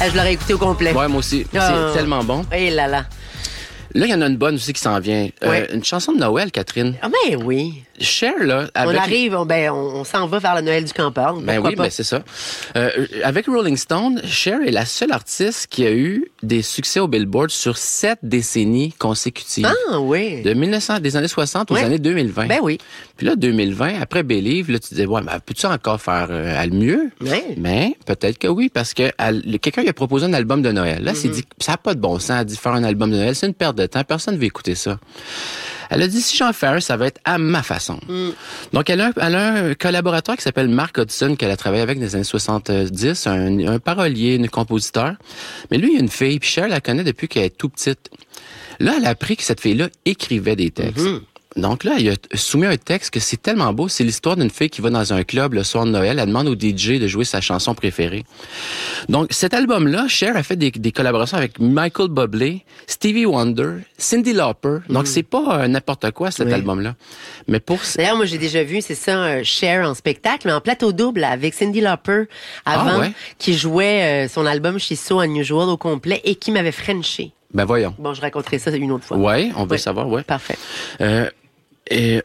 Je l'aurais écouté au complet. Ouais, moi aussi. C'est tellement bon. Et là là. Là, il y en a une bonne aussi qui s'en vient. Ouais. Une chanson de Noël, Catherine. Ah ben oui. Cher, là. On arrive, on s'en va vers le Noël du campeur. Ben oui, ben c'est ça. Avec Rolling Stone, Cher est la seule artiste qui a eu des succès au Billboard sur 7 décennies consécutives. Ah oui. Des années 60 aux années 2020. Ben oui. Puis là, 2020, après Believe, là, tu disais, ouais, mais peux-tu encore faire le mieux? Oui. Mais peut-être que oui, parce que quelqu'un lui a proposé un album de Noël. Là, s'est dit, ça n'a pas de bon sens, elle dit faire un album de Noël, c'est une perte de temps, personne ne veut écouter ça. Elle a dit, si j'en fais un, ça va être à ma façon. Donc, elle a un collaborateur qui s'appelle Mark Hudson, qu'elle a travaillé avec dans les années 70, un parolier, un compositeur. Mais lui, il a une fille, puis Cher la connaît depuis qu'elle est tout petite. Là, elle a appris que cette fille-là écrivait des textes. Donc là, il a soumis un texte que c'est tellement beau. C'est l'histoire d'une fille qui va dans un club le soir de Noël. Elle demande au DJ de jouer sa chanson préférée. Donc, cet album-là, Cher a fait des collaborations avec Michael Bublé, Stevie Wonder, Cyndi Lauper. Donc, c'est pas n'importe quoi, cet album-là. Mais pour... D'ailleurs, moi, j'ai déjà vu, c'est ça, Cher en spectacle, mais en plateau double avec Cyndi Lauper avant, qui jouait son album She's So Unusual au complet et qui m'avait frenché. Ben voyons. Bon, je raconterai ça une autre fois. Ouais, on veut savoir, ouais. Parfait. Mais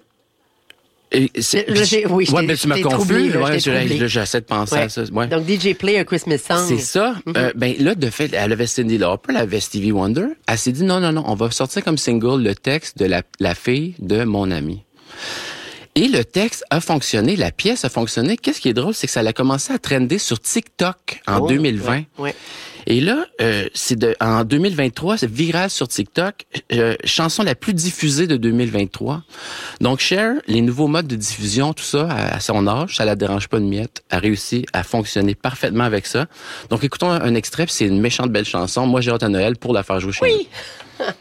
tu m'as confus. J'essaie de penser à ça. Ouais. Donc, DJ Play a Christmas Song. C'est ça. Là, de fait, elle avait Cyndi Lauper, elle avait Stevie Wonder. Elle s'est dit, non, on va sortir comme single le texte de la fille de mon ami. Et le texte a fonctionné, la pièce a fonctionné. Qu'est-ce qui est drôle, c'est que ça a commencé à trender sur TikTok en 2020. Ouais. Et là, en 2023, c'est viral sur TikTok, chanson la plus diffusée de 2023. Donc, Cher, les nouveaux modes de diffusion, tout ça, à son âge, ça la dérange pas une miette, a réussi à fonctionner parfaitement avec ça. Donc, écoutons un extrait, puis c'est une méchante belle chanson. Moi, j'ai hâte à Noël pour la faire jouer chez nous.